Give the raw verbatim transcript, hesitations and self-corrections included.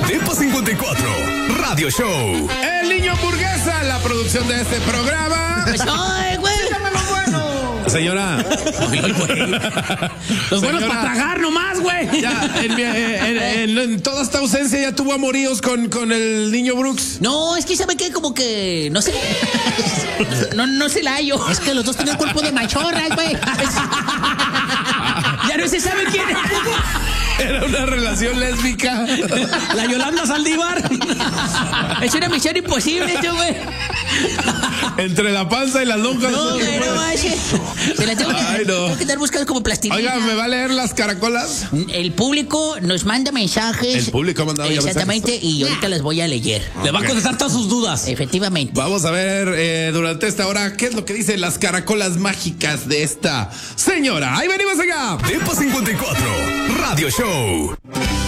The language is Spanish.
Depa cincuenta y cuatro, Radio Show. El niño hamburguesa, la producción de este programa. Pues, ¡ay, güey! Dígame lo bueno. Señora. Los buenos para tragar nomás, güey. Ya, en, mi- en- en- en toda esta ausencia ya tuvo amoríos con, con el niño Brooks. No, es que sabe que como que no sé. No, no se la hallo. Es que los dos tienen cuerpo de machorras, güey. Ya no se sabe quién es. Era una relación lésbica. La Yolanda Saldívar. Es una misión imposible, yo, güey. Entre la panza y las lonjas. No, no se güey, puede. no manches. Se la tengo que, Ay, no. tengo que estar buscando como plastilina. Oiga, ¿me va a leer las caracolas? El público nos manda mensajes. El público ha mandado ya Exactamente, mensajes. y ahorita las voy a leer. Le va a contestar todas sus dudas. Efectivamente. Vamos a ver eh, durante esta hora qué es lo que dicen las caracolas mágicas de esta señora. Ahí venimos allá. Depa cincuenta y cuatro, Radio Show.